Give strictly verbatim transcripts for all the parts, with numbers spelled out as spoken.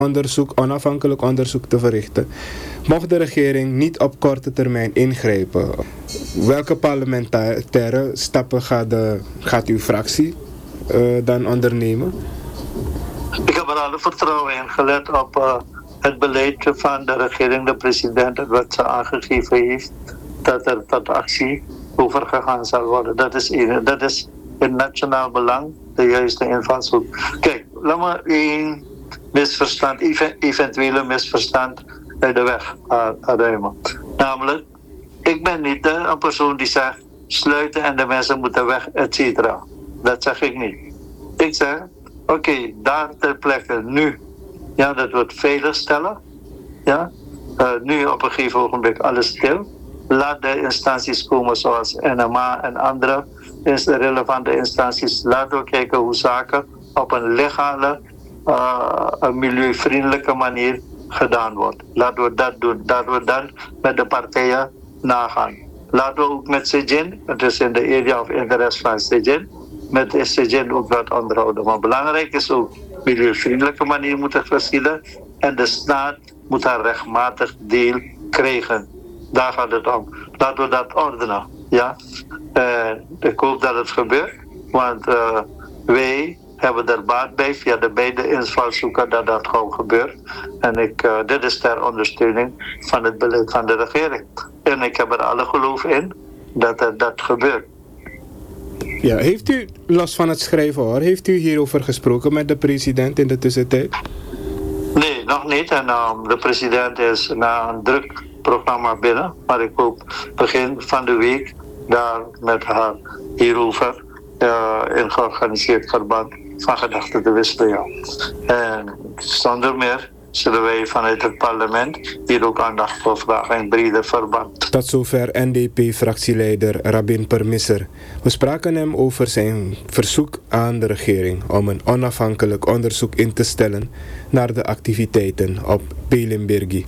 onderzoek, onafhankelijk onderzoek te verrichten, mocht de regering niet op korte termijn ingrijpen. Welke parlementaire stappen gaat, de, gaat uw fractie uh, dan ondernemen? Ik heb er alle vertrouwen in, gelet op uh, het beleid van de regering, de president, wat ze aangegeven heeft, dat er tot actie overgegaan zal worden. Dat is, dat is in nationaal belang de juiste invalshoek. Kijk, laat me één misverstand, eventuele misverstand uit de weg ruimen. Namelijk, ik ben niet uh, een persoon die zegt sluiten en de mensen moeten weg, et cetera. Dat zeg ik niet. Ik zeg, oké, okay, daar ter plekke nu, ja, dat we het veilig stellen. Ja, uh, nu op een gegeven ogenblik alles stil. Laat de instanties komen zoals N M A en andere relevante instanties. Laten we kijken hoe zaken op een legale, uh, een milieuvriendelijke manier gedaan wordt. Laten we dat doen. Laten we dan met de partijen nagaan. Laten we ook met S E G I N, het is in de area of interest van S E G I N, met S E G I N ook wat onderhouden. Maar belangrijk is ook milieuvriendelijke manier moeten geschieden en de staat moet haar rechtmatig deel krijgen. Daar gaat het om. Laten we dat ordenen. Ja? Uh, ik hoop dat het gebeurt, want uh, wij hebben er baat bij via de beide invalshoeken dat dat gewoon gebeurt. En ik, uh, dit is ter ondersteuning van het beleid van de regering. En ik heb er alle geloof in dat er dat gebeurt. Ja, heeft u, los van het schrijven hoor, heeft u hierover gesproken met de president in de tussentijd? Nee, nog niet. En um, de president is na een druk programma binnen. Maar ik hoop begin van de week daar met haar hierover uh, in georganiseerd verband van gedachten te wisselen. Ja. En zonder meer zullen wij vanuit het parlement hier ook aandacht voor vragen in breder verband. Tot zover N D P-fractieleider Rabin Permisser. We spraken hem over zijn verzoek aan de regering om een onafhankelijk onderzoek in te stellen naar de activiteiten op Pelimbergi.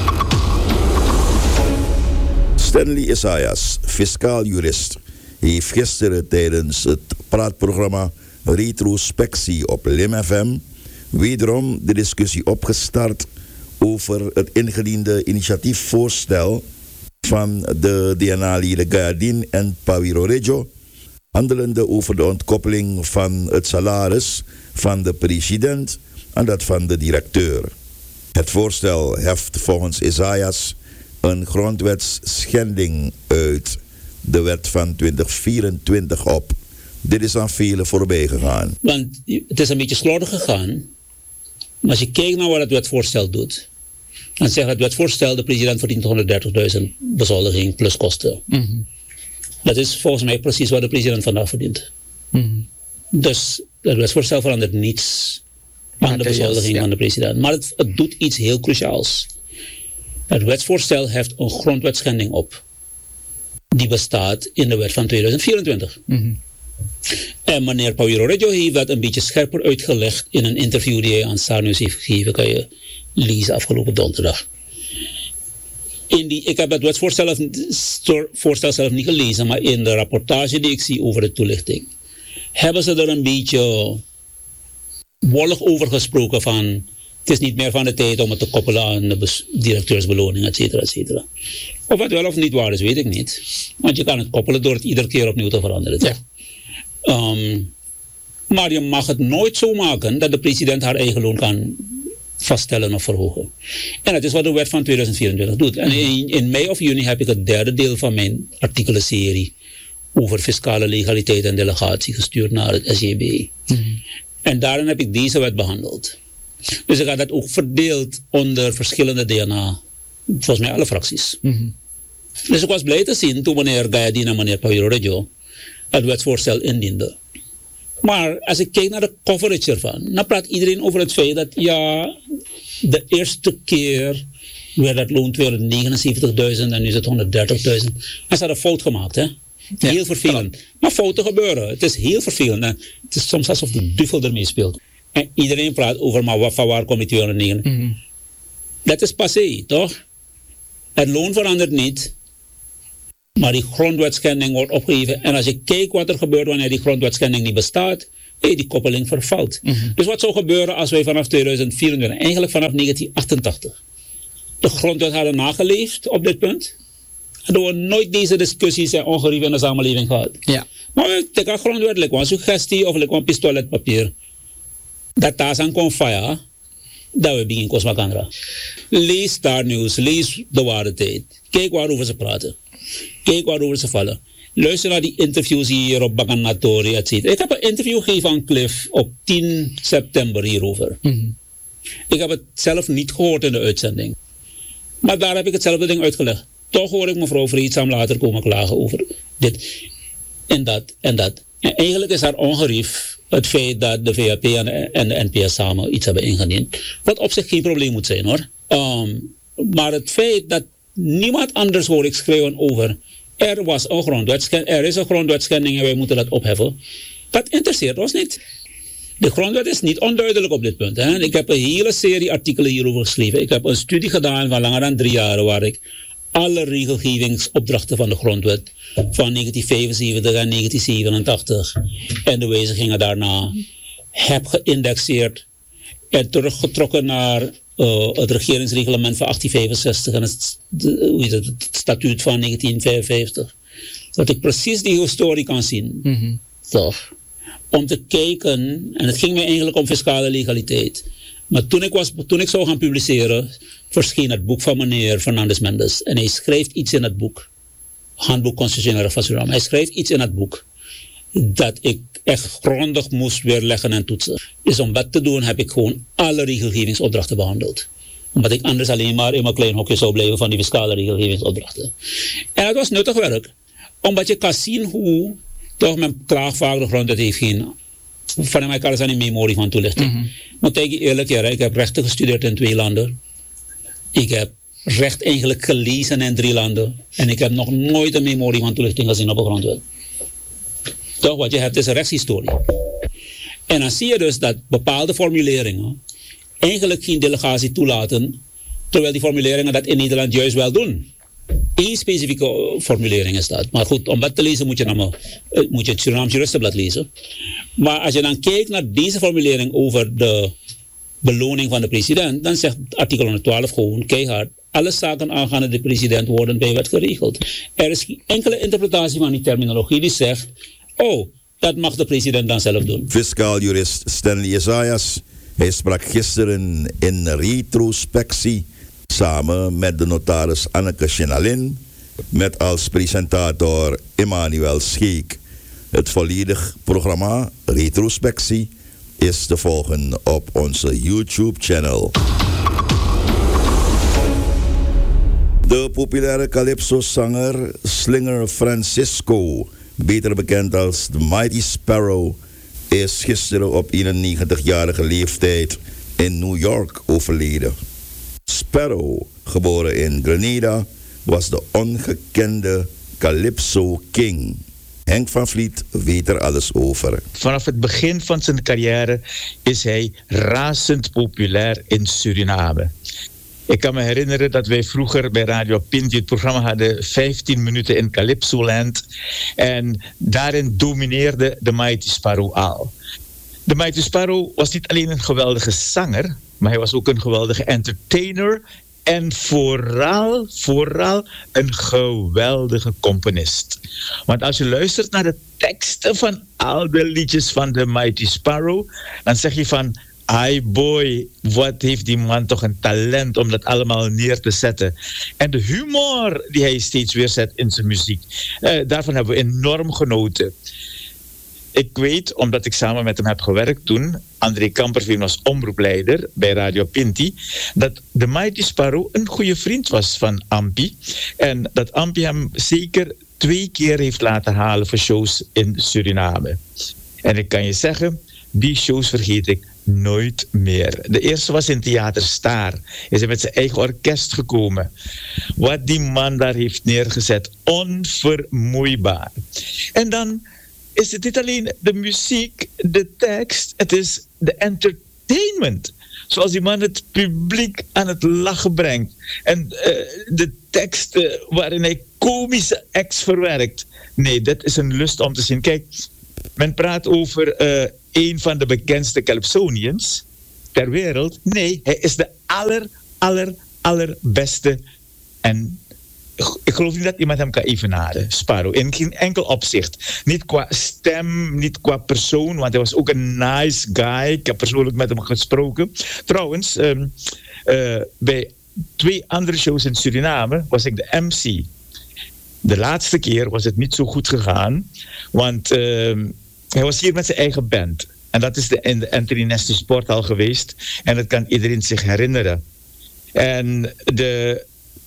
Stanley Isaias, fiscaal jurist, heeft gisteren tijdens het praatprogramma Retrospectie op Lim F M wederom de discussie opgestart over het ingediende initiatiefvoorstel van de D N A-leden Gayadin en Pawiro Rejo, handelende over de ontkoppeling van het salaris van de president en dat van de directeur. Het voorstel heft volgens Isaias een grondwetsschending uit de wet van twintig vierentwintig op. Dit is aan velen voorbij gegaan. Want het is een beetje slordig gegaan. Maar als je kijkt naar wat het wetsvoorstel doet, dan zegt het wetsvoorstel de president verdient honderddertigduizend bezoldiging plus kosten. Mm-hmm. Dat is volgens mij precies wat de president vandaag verdient. Mm-hmm. Dus het wetsvoorstel verandert niets aan de bezoldiging ja. van de president. Maar het, het doet iets heel cruciaals. Het wetsvoorstel heft een grondwetschending op. Die bestaat in de wet van tweeduizend vierentwintig. Mm-hmm. En meneer Pawiro Rejo heeft dat een beetje scherper uitgelegd in een interview die hij aan Star News heeft gegeven. Kan je lezen afgelopen donderdag. In die, ik heb het wetsvoorstel voorstel zelf niet gelezen, maar in de rapportage die ik zie over de toelichting, hebben ze er een beetje wollig over gesproken van het is niet meer van de tijd om het te koppelen aan de bes- directeursbeloning, et cetera, et cetera. Of het wel of niet waar is, weet ik niet. Want je kan het koppelen door het iedere keer opnieuw te veranderen. Ja. Um, maar je mag het nooit zo maken dat de president haar eigen loon kan vaststellen of verhogen. En dat is wat de wet van tweeduizend vierentwintig doet. En in, in mei of juni heb ik het derde deel van mijn artikelenserie over fiscale legaliteit en delegatie gestuurd naar het S J B. Mm-hmm. En daarin heb ik deze wet behandeld. Dus ik had dat ook verdeeld onder verschillende D N A, volgens mij alle fracties. Mm-hmm. Dus ik was blij te zien toen meneer Gayadin en meneer Pawiro Rejo het wetsvoorstel indiende. Maar als ik kijk naar de coverage ervan, dan praat iedereen over het feit dat ja, de eerste keer werd dat loon tweehonderdnegenenzeventigduizend en nu is het honderddertigduizend. En ze hadden een fout gemaakt, hè? Heel ja, vervelend. Klopt. Maar fouten gebeuren. Het is heel vervelend. En het is soms alsof de duivel ermee speelt. En iedereen praat over, maar wat, van waar komt die tweehonderdnegen? Mm-hmm. Dat is passé, toch? Het loon verandert niet. Maar die grondwetschending wordt opgeheven. En als je kijkt wat er gebeurt wanneer die grondwetschending niet bestaat, hey, die koppeling vervalt. Mm-hmm. Dus wat zou gebeuren als wij vanaf tweeduizend vierentwintig, eigenlijk vanaf negentien achtentachtig, de grondwet hadden nageleefd op dit punt? Hadden we nooit deze discussies en ongerief in de samenleving gehad. Ja. Maar we tekenen grondwet, like een suggestie of like een pistoletpapier. Dat daar aan kon fire, dat we beginnen kosmakandra. Lees Star News, lees de Ware Tijd. Kijk waarover ze praten. Kijk waarover ze vallen. Luister naar die interviews hier op Baganatori, et cetera. Ik heb een interview gegeven aan Cliff op tien september hierover. Mm-hmm. Ik heb het zelf niet gehoord in de uitzending. Maar daar heb ik hetzelfde ding uitgelegd. Toch hoor ik mevrouw Vreedzaam later komen klagen over dit en dat en dat. En eigenlijk is haar ongerief het feit dat de V A P en de, en de N P S samen iets hebben ingediend. Wat op zich geen probleem moet zijn hoor. Um, maar het feit dat niemand anders hoor ik schreeuwen over er was een grondwetschending, er is een grondwetschending en wij moeten dat opheffen. Dat interesseert ons niet. De grondwet is niet onduidelijk op dit punt. Hè. Ik heb een hele serie artikelen hierover geschreven. Ik heb een studie gedaan van langer dan drie jaar waar ik alle regelgevingsopdrachten van de grondwet van negentien vijfenzeventig en negentien zevenentachtig en de wijzigingen daarna heb geïndexeerd en teruggetrokken naar uh, het regeringsreglement van achttien vijfenzestig en het, de, hoe heet het, het statuut van negentien vijfenvijftig. Dat ik precies die historie kan zien. Mm-hmm. Toch? Om te kijken, en het ging mij eigenlijk om fiscale legaliteit. Maar toen ik, was, toen ik zou gaan publiceren, verscheen het boek van meneer Fernandes Mendes. En hij schrijft iets in het boek. Handboek Constitutionele Recht van Suriname. Hij schrijft iets in het boek dat ik echt grondig moest weerleggen en toetsen. Dus om dat te doen heb ik gewoon alle regelgevingsopdrachten behandeld. Omdat ik anders alleen maar in mijn klein hokje zou blijven van die fiscale regelgevingsopdrachten. En het was nuttig werk. Omdat je kan zien hoe toch men traag vaak de grondwet heeft geen... Van mij kan er zijn een memorie van toelichting. Mm-hmm. Maar tegen je eerlijk, ja, ik heb rechten gestudeerd in twee landen. Ik heb recht eigenlijk gelezen in drie landen. En ik heb nog nooit een memorie van toelichting gezien op een grondwet. Toch, wat je hebt is een rechtshistorie. En dan zie je dus dat bepaalde formuleringen eigenlijk geen delegatie toelaten, terwijl die formuleringen dat in Nederland juist wel doen. Eén specifieke formulering is dat. Maar goed, om dat te lezen moet je, dan, moet je het Surinaams Juristenblad lezen. Maar als je dan kijkt naar deze formulering over de beloning van de president, dan zegt artikel honderdtwaalf gewoon keihard, alle zaken aangaande de president worden bij wet geregeld. Er is geen enkele interpretatie van die terminologie die zegt, oh, dat mag de president dan zelf doen. Fiscaal jurist Stanley Isaias, hij sprak gisteren in retrospectie samen met de notaris Anneke Chenalin, met als presentator Emmanuel Scheek. Het volledig programma Retrospectie is te volgen op onze YouTube-channel. De populaire calypso-zanger Slinger Francisco, beter bekend als The Mighty Sparrow, is gisteren op eenennegentigjarige leeftijd in New York overleden. Sparrow, geboren in Grenada, was de ongekende Calypso King. Henk van Vliet weet er alles over. Vanaf het begin van zijn carrière is hij razend populair in Suriname. Ik kan me herinneren dat wij vroeger bij Radio Pinti het programma hadden vijftien minuten in Calypsoland. En daarin domineerde de Mighty Sparrow al. De Mighty Sparrow was niet alleen een geweldige zanger, maar hij was ook een geweldige entertainer en vooral, vooral een geweldige componist. Want als je luistert naar de teksten van al de liedjes van de Mighty Sparrow, dan zeg je van, ai boy, wat heeft die man toch een talent om dat allemaal neer te zetten. En de humor die hij steeds weer zet in zijn muziek, eh, daarvan hebben we enorm genoten. Ik weet, omdat ik samen met hem heb gewerkt toen, André Kamperveen was omroepleider bij Radio Pinti, dat de Mighty Sparrow een goede vriend was van Ampi. En dat Ampi hem zeker twee keer heeft laten halen voor shows in Suriname. En ik kan je zeggen, die shows vergeet ik nooit meer. De eerste was in Theater Star. Is hij met zijn eigen orkest gekomen. Wat die man daar heeft neergezet, onvermoeibaar. En dan is het niet alleen de muziek, de tekst, het is de entertainment. Zoals die man het publiek aan het lachen brengt. En uh, de teksten waarin hij komische acts verwerkt. Nee, dat is een lust om te zien. Kijk, men praat over uh, een van de bekendste Calypsonians ter wereld. Nee, hij is de aller, aller, allerbeste. En ik geloof niet dat iemand hem kan evenaren, Sparrow. In geen enkel opzicht. Niet qua stem, niet qua persoon, want hij was ook een nice guy. Ik heb persoonlijk met hem gesproken. Trouwens, um, uh, bij twee andere shows in Suriname was ik de M C. De laatste keer was het niet zo goed gegaan, want uh, hij was hier met zijn eigen band. En dat is de, in de Anthony Nestor Sporthal geweest. En dat kan iedereen zich herinneren. En de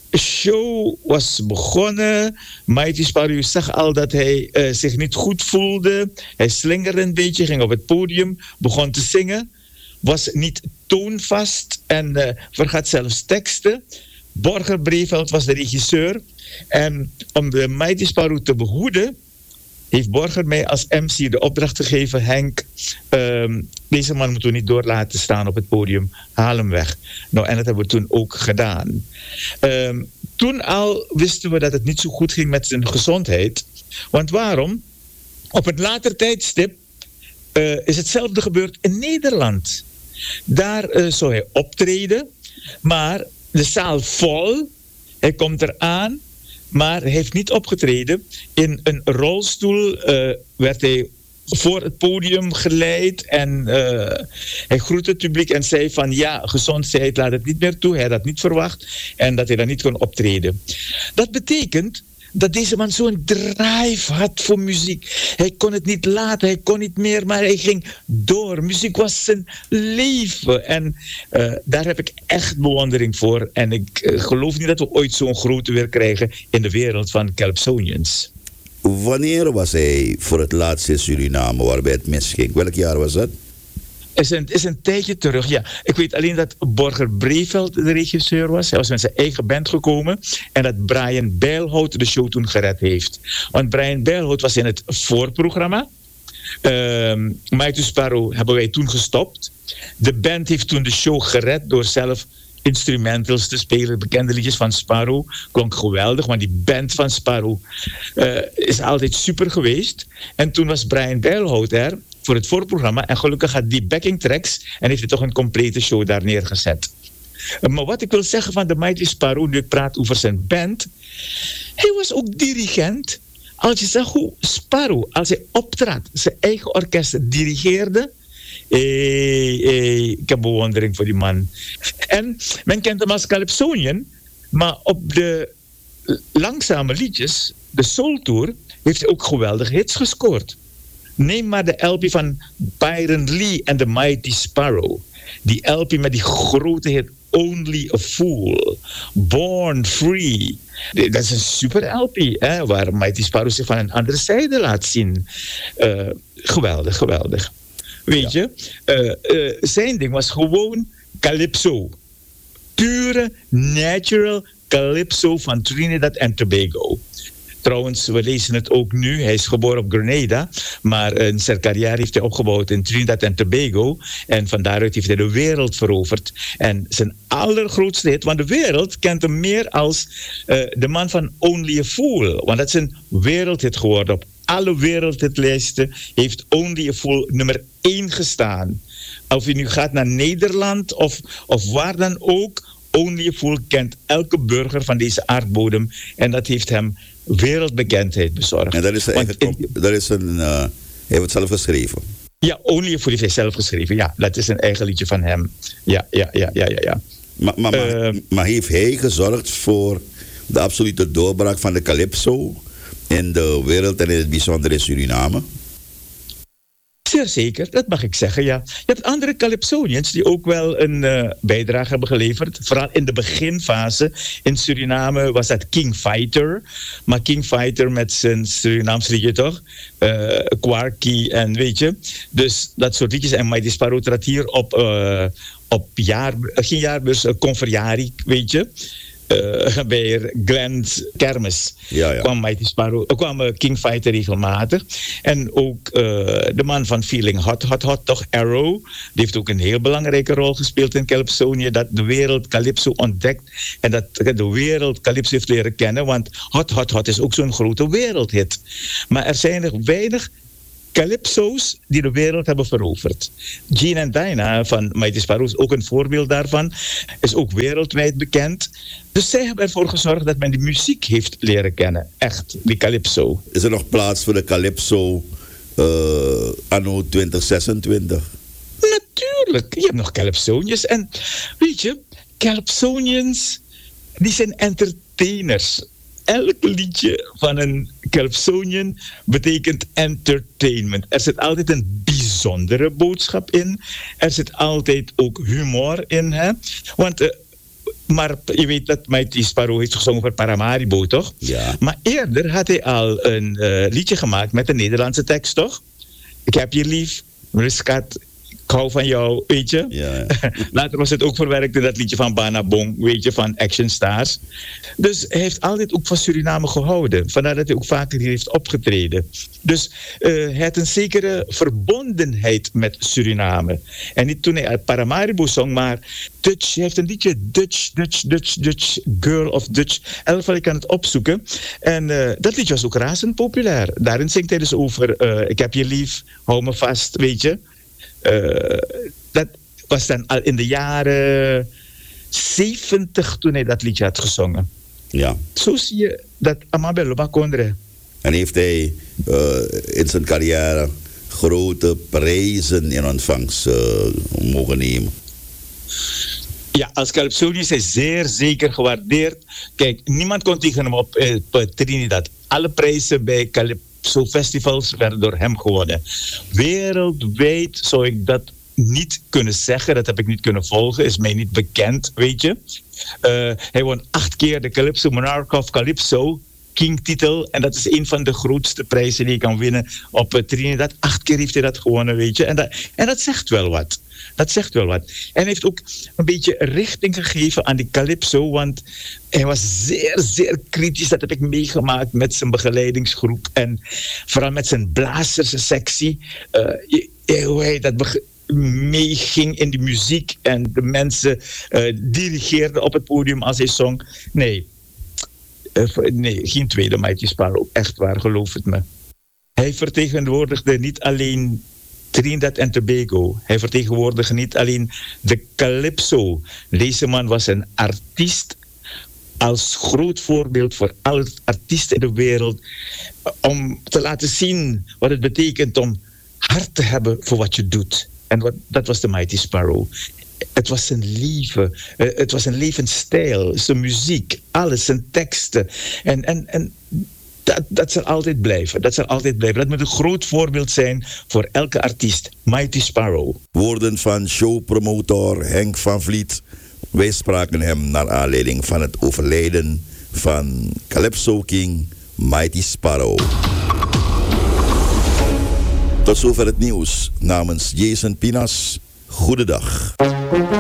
show was begonnen. Mighty Sparrow, je zag al dat hij uh, zich niet goed voelde. Hij slingerde een beetje, ging op het podium, begon te zingen. Was niet toonvast en uh, vergat zelfs teksten. Borger Breveld was de regisseur. En om de Mighty Sparrow te behoeden, heeft Borger mij als M C de opdracht gegeven: Henk, um, deze man moeten we niet door laten staan op het podium. Haal hem weg. Nou, en dat hebben we toen ook gedaan. Um, toen al wisten we dat het niet zo goed ging met zijn gezondheid. Want waarom? Op een later tijdstip uh, is hetzelfde gebeurd in Nederland. Daar uh, zou hij optreden, maar de zaal vol. Hij komt eraan, maar hij heeft niet opgetreden. In een rolstoel uh, werd hij voor het podium geleid en uh, hij groette het publiek en zei van ja, gezondheid laat het niet meer toe. Hij had dat niet verwacht en dat hij dan niet kon optreden. Dat betekent dat deze man zo'n drive had voor muziek. Hij kon het niet laten, hij kon niet meer, maar hij ging door. Muziek was zijn leven. En uh, daar heb ik echt bewondering voor. En ik uh, geloof niet dat we ooit zo'n grote weer krijgen in de wereld van Calypsonians. Wanneer was hij voor het laatst in Suriname waarbij het misging? Welk jaar was dat? Is een, is een tijdje terug, ja. Ik weet alleen dat Borger Breveld de regisseur was. Hij was met zijn eigen band gekomen. En dat Brian Bijlhout de show toen gered heeft. Want Brian Bijlhout was in het voorprogramma. Uh, Mighty Sparrow hebben wij toen gestopt. De band heeft toen de show gered door zelf instrumentals te spelen. Bekende liedjes van Sparrow. Klonk geweldig, want die band van Sparrow uh, is altijd super geweest. En toen was Brian Bijlhout er voor het voorprogramma. En gelukkig had die backing tracks en heeft hij toch een complete show daar neergezet. Maar wat ik wil zeggen van de Mighty Sparrow, nu ik praat over zijn band. Hij was ook dirigent. Als je zegt hoe Sparrow, als hij optrad, zijn eigen orkest dirigeerde. Hey, hey, ik heb bewondering voor die man. En men kent hem als Calypsonian. Maar op de langzame liedjes, de Soul Tour, heeft hij ook geweldige hits gescoord. Neem maar de L P van Byron Lee en The Mighty Sparrow. Die L P met die grote hit Only a Fool. Born Free. Dat is een super L P, hè, waar Mighty Sparrow zich van een andere zijde laat zien. Uh, geweldig, geweldig. Weet ja. je, uh, uh, zijn ding was gewoon Calypso. Pure, natural Calypso van Trinidad en Tobago. Trouwens, we lezen het ook nu. Hij is geboren op Grenada, maar een zijn carrière heeft hij opgebouwd in Trinidad en Tobago. En van daaruit heeft hij de wereld veroverd. En zijn allergrootste hit, want de wereld kent hem meer als uh, de man van Only a Fool. Want dat is een wereldhit geworden. Op alle wereldhitlijsten heeft Only a Fool nummer één gestaan. Of je nu gaat naar Nederland of, of waar dan ook, Only a Fool kent elke burger van deze aardbodem. En dat heeft hem wereldbekendheid bezorgd. En dat is, eigen, in, dat is een, uh, hij heeft het zelf geschreven. Ja, Only a Fool heeft hij zelf geschreven. Ja, dat is een eigen liedje van hem. Ja, ja, ja, ja, ja. ja. Maar, maar, uh, maar, maar heeft hij gezorgd voor de absolute doorbraak van de Calypso in de wereld en in het bijzonder in Suriname? Zeer zeker, dat mag ik zeggen, ja. Je hebt andere Calypsonians die ook wel een uh, bijdrage hebben geleverd. Vooral in de beginfase. In Suriname was dat King Fighter. Maar King Fighter met zijn Surinaamse liedje toch? Uh, Quarky en weet je. Dus dat soort liedjes. En Mighty Sparrow trad hier op, uh, op jaar, geen jaarbeurs, uh, Conferjari, weet je. Uh, bij Glenn's kermis ja, ja. kwam Mighty Sparrow, uh, kwam uh, King Fighter regelmatig. En ook uh, de man van Feeling Hot, Hot, Hot, toch Arrow. Die heeft ook een heel belangrijke rol gespeeld in Calypsonië. Dat de wereld Calypso ontdekt. En dat de wereld Calypso heeft leren kennen. Want Hot, Hot, Hot is ook zo'n grote wereldhit. Maar er zijn er weinig calypso's die de wereld hebben veroverd. Gene and Dinah van Mighty Sparrow is ook een voorbeeld daarvan. Is ook wereldwijd bekend. Dus zij hebben ervoor gezorgd dat men die muziek heeft leren kennen. Echt, die calypso. Is er nog plaats voor de calypso uh, anno twintig zesentwintig? Natuurlijk, je hebt nog calypsonians. En weet je, calypsonians, die zijn entertainers. Elk liedje van een calypsonian betekent entertainment. Er zit altijd een bijzondere boodschap in. Er zit altijd ook humor in. Hè? Want, uh, maar je weet dat Mighty Sparrow heeft gezongen voor Paramaribo, toch? Ja. Maar eerder had hij al een uh, liedje gemaakt met een Nederlandse tekst, toch? Ik heb je lief, Riskat. Ik hou van jou, weet je. Ja. Later was het ook verwerkt in dat liedje van Banabong, weet je, van Action Stars. Dus hij heeft altijd ook van Suriname gehouden. Vandaar dat hij ook vaker hier heeft opgetreden. Dus uh, hij had een zekere verbondenheid met Suriname. En niet toen hij uit Paramaribo zong, maar Dutch. Hij heeft een liedje, Dutch, Dutch, Dutch, Dutch, Girl of Dutch. In elk geval, ik kan het opzoeken. En uh, dat liedje was ook razend populair. Daarin zingt hij dus over, uh, ik heb je lief, hou me vast, weet je. Uh, dat was dan al in de jaren zeventig toen hij dat liedje had gezongen. Ja. Zo zie je dat Amabelo Bakondre. En heeft hij uh, in zijn carrière grote prijzen in ontvangst uh, mogen nemen. Ja, als calypsonian is hij zeer zeker gewaardeerd. Kijk, niemand kon tegen hem op uh, Trinidad. Alle prijzen bij Calypso festivals werden door hem gewonnen. Wereldwijd zou ik dat niet kunnen zeggen. Dat heb ik niet kunnen volgen. Is mij niet bekend, weet je. Uh, hij won acht keer de Calypso Monarch of Calypso King-titel. En dat is een van de grootste prijzen die je kan winnen op uh, Trinidad. Acht keer heeft hij dat gewonnen, weet je. En dat, en dat zegt wel wat. Dat zegt wel wat. En hij heeft ook een beetje richting gegeven aan die Calypso, want hij was zeer, zeer kritisch. Dat heb ik meegemaakt met zijn begeleidingsgroep en vooral met zijn blazerssectie. Uh, hoe hij dat bege- meeging in de muziek en de mensen uh, dirigeerde op het podium als hij zong. Nee, uh, nee, geen tweede Mighty Sparrow. Echt waar, geloof het me. Hij vertegenwoordigde niet alleen Trinidad en Tobago. Hij vertegenwoordigde niet alleen de Calypso. Deze man was een artiest als groot voorbeeld voor alle artiesten in de wereld. Om te laten zien wat het betekent om hart te hebben voor wat je doet. En wat, dat was de Mighty Sparrow. Het was zijn leven. Uh, het was zijn levensstijl. Zijn muziek. Alles. Zijn teksten. En... en, en Dat, dat zal altijd blijven. Dat zal altijd blijven. Dat moet een groot voorbeeld zijn voor elke artiest. Mighty Sparrow. Woorden van showpromotor Henk van Vliet. Wij spraken hem naar aanleiding van het overlijden van Calypso King Mighty Sparrow. Tot zover het nieuws. Namens Jason Pinas, goedendag.